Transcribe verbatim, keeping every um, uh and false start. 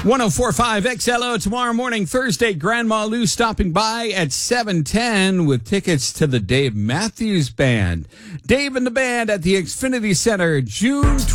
one oh four point five X L O tomorrow morning, Thursday. Grandma Lou stopping by at seven ten with tickets to the Dave Matthews Band. Dave and the Band at the Xfinity Center, June